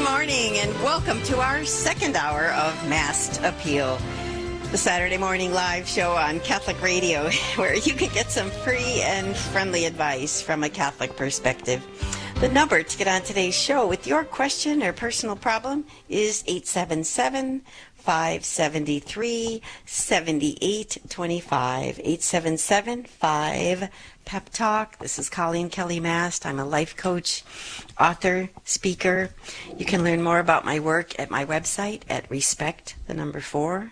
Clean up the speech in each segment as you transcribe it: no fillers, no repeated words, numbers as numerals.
morning and welcome to our second hour of Masked Appeal, the Saturday morning live show on Catholic Radio where you can get some free and friendly advice from a Catholic perspective. The number to get on today's show with your question or personal problem is 877-573-7825. 877-5-PEP Talk. This is Colleen Kelly Mast. I'm a life coach, author, speaker. You can learn more about my work at my website at respect4u.com.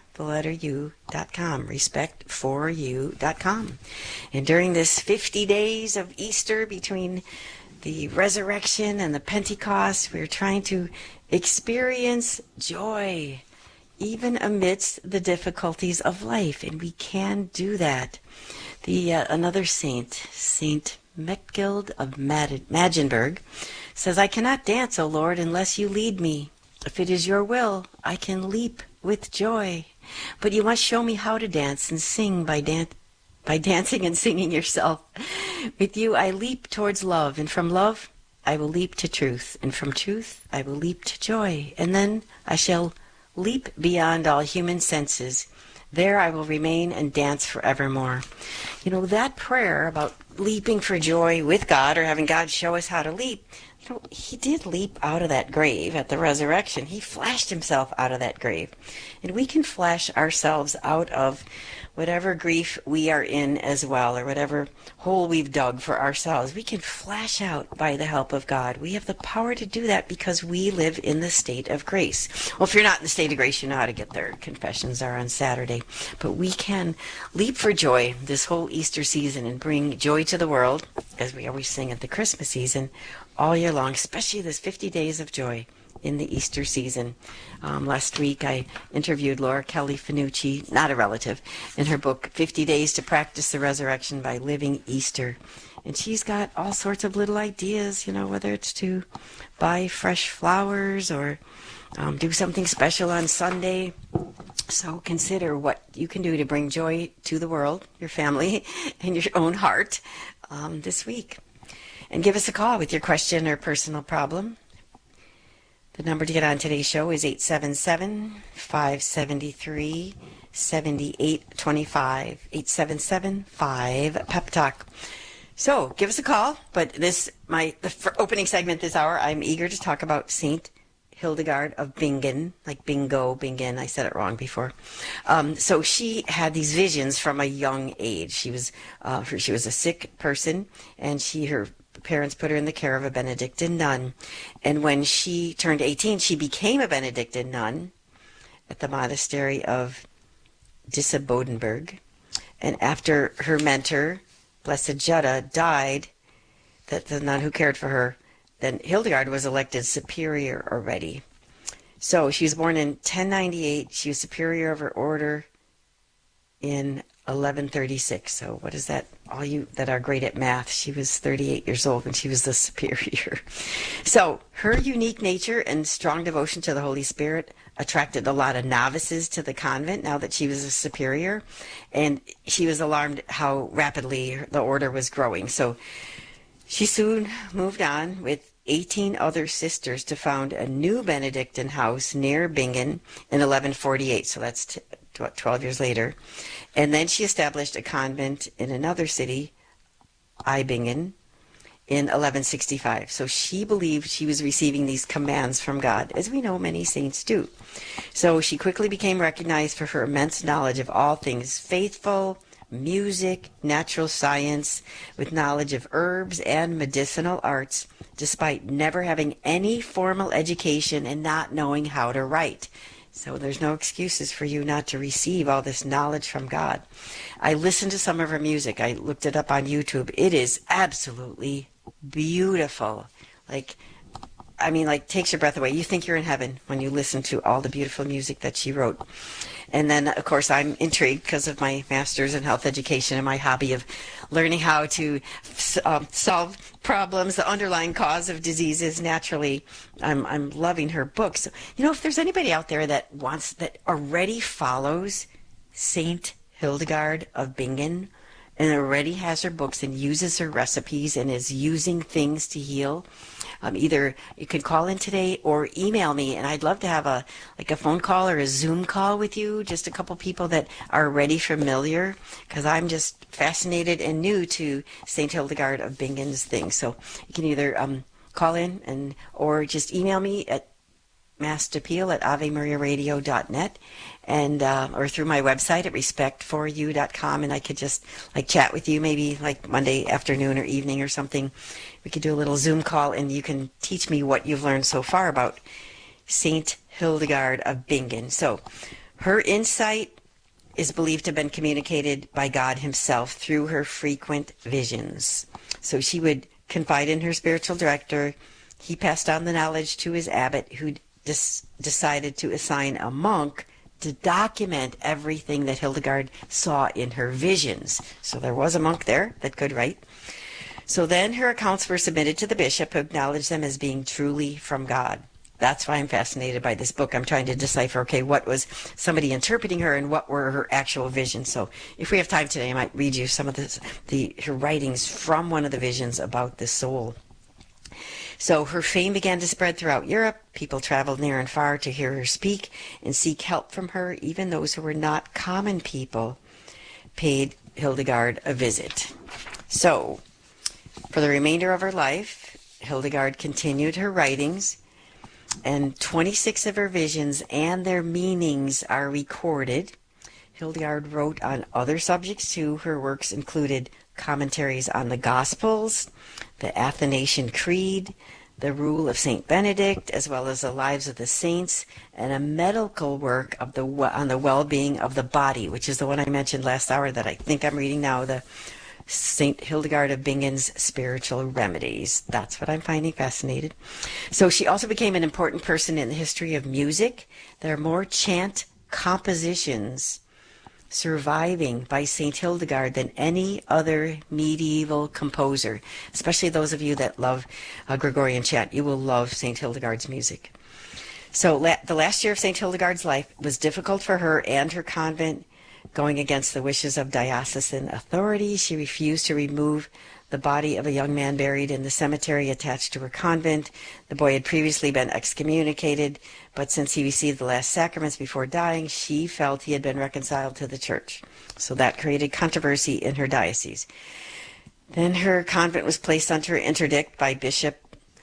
respect4u.com. And during this 50 days of Easter between the resurrection and the Pentecost, we're trying to experience joy even amidst the difficulties of life, and we can do that. Another saint, Saint Metgild of Magenburg, says, I cannot dance, O Lord, unless you lead me. If it is your will, I can leap with joy. But you must show me how to dance and sing by dancing and singing yourself. With you I leap towards love, and from love I will leap to truth, and from truth I will leap to joy, and then I shall leap beyond all human senses. There I will remain and dance forevermore. You know, that prayer about leaping for joy with God, or having God show us how to leap, you know, he did leap out of that grave at the resurrection. He flashed himself out of that grave. And we can flash ourselves out of whatever grief we are in as well, or whatever hole we've dug for ourselves. We can flash out by the help of God. We have the power to do that because we live in the state of grace. Well, if you're not in the state of grace, you know how to get there. Confessions are on Saturday. But we can leap for joy this whole Easter season and bring joy to the world, as we always sing at the Christmas season, all year long, especially this 50 days of joy in the Easter season. Last week I interviewed Laura Kelly Finucci, not a relative, in her book 50 Days to Practice the Resurrection by Living Easter. And she's got all sorts of little ideas, you know, whether it's to buy fresh flowers or do something special on Sunday. So consider what you can do to bring joy to the world, your family, and your own heart this week. And give us a call with your question or personal problem. The number to get on today's show is 877-573-7825. 877-5-PEP Talk. So give us a call. But the opening segment this hour, I'm eager to talk about Saint Hildegard of Bingen, like bingo, Bingen. I said it wrong before. So she had these visions from a young age. She was a sick person, and her parents put her in the care of a Benedictine nun. And when she turned 18, she became a Benedictine nun at the monastery of Disibodenberg. And after her mentor, Blessed Jutta, died, the nun who cared for her, then Hildegard was elected superior already. So she was born in 1098. She was superior of her order in 1136. So what is that? All you that are great at math, she was 38 years old when she was the superior. So her unique nature and strong devotion to the Holy Spirit attracted a lot of novices to the convent now that she was a superior. And she was alarmed how rapidly the order was growing. So she soon moved on with 18 other sisters to found a new Benedictine house near Bingen in 1148. So that's 12 years later. And then she established a convent in another city, Eibingen, in 1165. So she believed she was receiving these commands from God, as we know many saints do. So she quickly became recognized for her immense knowledge of all things faithful, music, natural science, with knowledge of herbs and medicinal arts, despite never having any formal education and not knowing how to write. So there's no excuses for you not to receive all this knowledge from God. I listened to some of her music. I looked it up on YouTube. It is absolutely beautiful. Takes your breath away. You think you're in heaven when you listen to all the beautiful music that she wrote. And then, of course, I'm intrigued because of my master's in health education and my hobby of learning how to solve problems, the underlying cause of diseases naturally. I'm loving her books. You know, if there's anybody out there that already follows Saint Hildegard of Bingen, and already has her books and uses her recipes and is using things to heal. Either you could call in today or email me, and I'd love to have a phone call or a Zoom call with you, just a couple people that are already familiar, because I'm just fascinated and new to St. Hildegard of Bingen's things. So you can either call in or just email me at massappeal@avemariaradio.net, and or through my website at respectforyou.com, and I could just chat with you maybe Monday afternoon or evening or something. We could do a little Zoom call, and you can teach me what you've learned so far about Saint Hildegard of Bingen. So her insight is believed to have been communicated by God himself through her frequent visions. So she would confide in her spiritual director. He passed on the knowledge to his abbot, who decided to assign a monk to document everything that Hildegard saw in her visions. So there was a monk there that could write. So then her accounts were submitted to the bishop, who acknowledged them as being truly from God. That's why I'm fascinated by this book. I'm trying to decipher, okay, what was somebody interpreting her and what were her actual visions. So if we have time today, I might read you some of her writings from one of the visions about the soul. So her fame began to spread throughout Europe. People traveled near and far to hear her speak and seek help from her. Even those who were not common people paid Hildegard a visit. So for the remainder of her life, Hildegard continued her writings, and 26 of her visions and their meanings are recorded. Hildegard wrote on other subjects too. Her works included commentaries on the Gospels, the Athanasian Creed, the Rule of St. Benedict, as well as the Lives of the Saints, and a medical work on the well-being of the body, which is the one I mentioned last hour that I think I'm reading now, the St. Hildegard of Bingen's Spiritual Remedies. That's what I'm finding fascinating. So she also became an important person in the history of music. There are more chant compositions surviving by St. Hildegard than any other medieval composer. Especially those of you that love Gregorian chant, you will love St. Hildegard's music. So the last year of St. Hildegard's life was difficult for her and her convent. Going against the wishes of diocesan authorities, she refused to remove the body of a young man buried in the cemetery attached to her convent. The boy had previously been excommunicated, but since he received the last sacraments before dying, she felt he had been reconciled to the church. So that created controversy in her diocese. Then her convent was placed under interdict by Bishop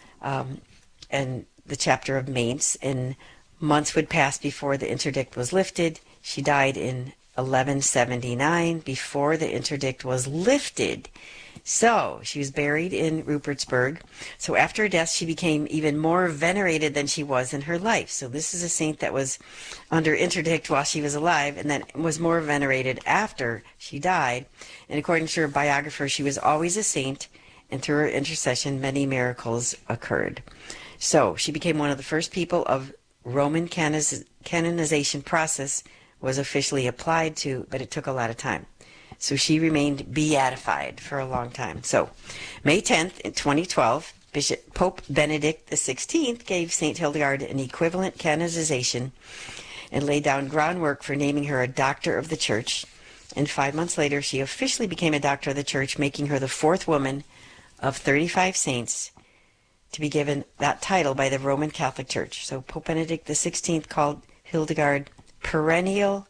and the chapter of Mainz, and months would pass before the interdict was lifted. She died in 1179 before the interdict was lifted. So she was buried in Rupertsberg. So after her death, she became even more venerated than she was in her life. So this is a saint that was under interdict while she was alive, and then was more venerated after she died. And according to her biographer, she was always a saint, and through her intercession, many miracles occurred. So she became one of the first people of Roman canonization process was officially applied to, but it took a lot of time. So she remained beatified for a long time. So May 10th, in 2012, Pope Benedict XVI gave St. Hildegard an equivalent canonization and laid down groundwork for naming her a doctor of the Church. And 5 months later, she officially became a doctor of the Church, making her the fourth woman of 35 saints to be given that title by the Roman Catholic Church. So Pope Benedict XVI called Hildegard perennially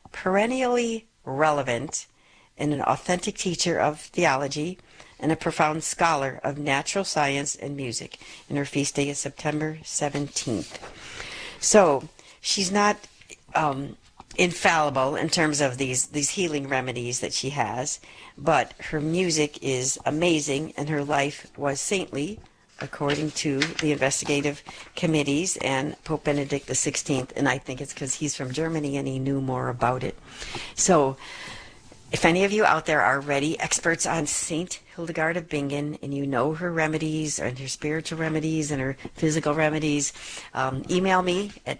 relevant and an authentic teacher of theology and a profound scholar of natural science and music. And her feast day is September 17th. So she's not infallible in terms of these healing remedies that she has, but her music is amazing and her life was saintly, according to the investigative committees and Pope Benedict XVI, and I think it's because he's from Germany and he knew more about it. So if any of you out there are already experts on St. Hildegard of Bingen and you know her remedies and her spiritual remedies and her physical remedies, email me at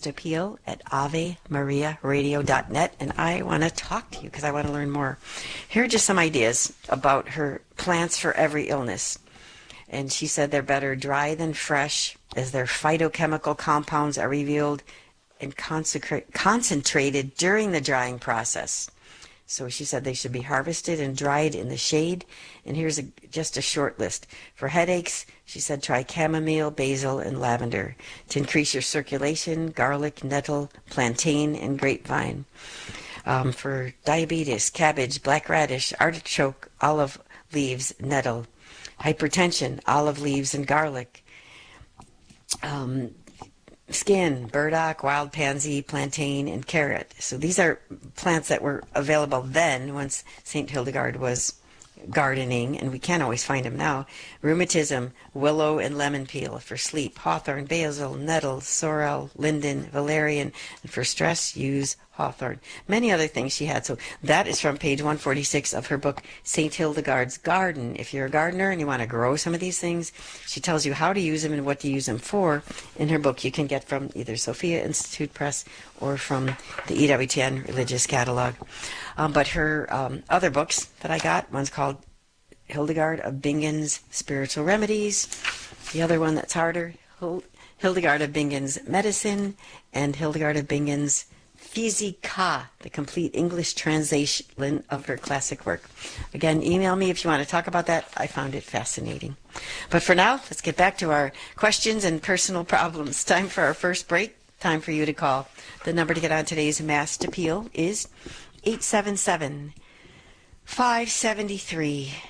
massappeal@avemariaradio.net, and I want to talk to you because I want to learn more. Here are just some ideas about her plants for every illness. And she said they're better dry than fresh, as their phytochemical compounds are revealed and concentrated during the drying process. So she said they should be harvested and dried in the shade. And here's just a short list. For headaches, she said try chamomile, basil, and lavender. To increase your circulation, garlic, nettle, plantain, and grapevine. For diabetes, cabbage, black radish, artichoke, olive leaves, nettle. Hypertension, olive leaves and garlic. Skin, burdock, wild pansy, plantain, and carrot. So these are plants that were available then once St. Hildegard was gardening, and we can't always find them now. Rheumatism, willow and lemon peel. For sleep, hawthorn, basil, nettle, sorrel, linden, valerian. And for stress, use hawthorn. Many other things she had. So that is from page 146 of her book, St. Hildegard's Garden. If you're a gardener and you want to grow some of these things, she tells you how to use them and what to use them for in her book. You can get from either Sophia Institute Press or from the EWTN Religious Catalog. But her other books that I got, one's called Hildegard of Bingen's Spiritual Remedies. The other one that's harder, Hildegard of Bingen's Medicine, and Hildegard of Bingen's Physica, the complete English translation of her classic work. Again, email me if you want to talk about that. I found it fascinating. But for now, let's get back to our questions and personal problems. Time for our first break. Time for you to call. The number to get on today's Masked Appeal is 877-573-7825.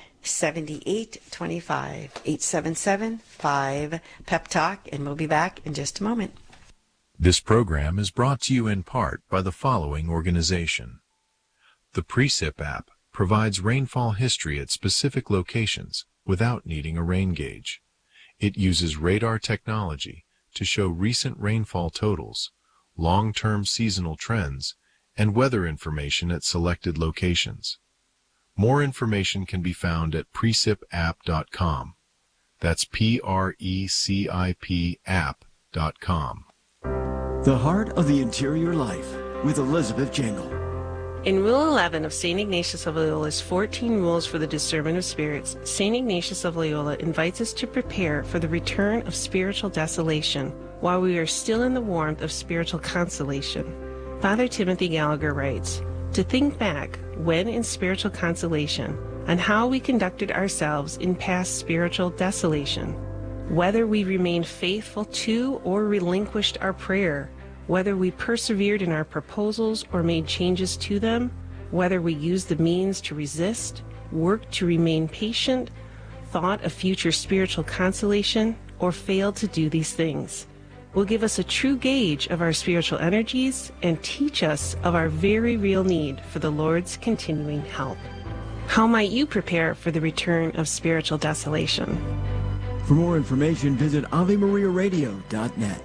877-5-PEP-TALK, and we'll be back in just a moment. This program is brought to you in part by the following organization. The Precip app provides rainfall history at specific locations without needing a rain gauge. It uses radar technology to show recent rainfall totals, long-term seasonal trends, and weather information at selected locations. More information can be found at precipapp.com. That's PRECIP app.com. The Heart of the Interior Life with Elizabeth Jangle. In Rule 11 of St. Ignatius of Loyola's 14 Rules for the Discernment of Spirits, St. Ignatius of Loyola invites us to prepare for the return of spiritual desolation while we are still in the warmth of spiritual consolation. Father Timothy Gallagher writes, to think back, when in spiritual consolation, on how we conducted ourselves in past spiritual desolation, whether we remained faithful to or relinquished our prayer, whether we persevered in our proposals or made changes to them, whether we used the means to resist, worked to remain patient, thought of future spiritual consolation, or failed to do these things, will give us a true gauge of our spiritual energies and teach us of our very real need for the Lord's continuing help. How might you prepare for the return of spiritual desolation? For more information, visit AveMariaRadio.net.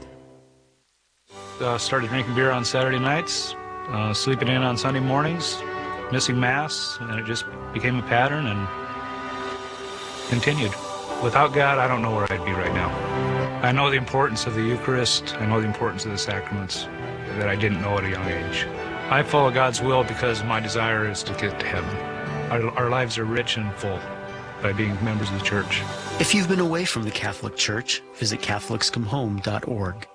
Started drinking beer on Saturday nights, sleeping in on Sunday mornings, missing Mass, and it just became a pattern and continued. Without God, I don't know where I'd be right now. I know the importance of the Eucharist. I know the importance of the sacraments that I didn't know at a young age. I follow God's will because my desire is to get to heaven. Our lives are rich and full by being members of the Church. If you've been away from the Catholic Church, visit CatholicsComeHome.org.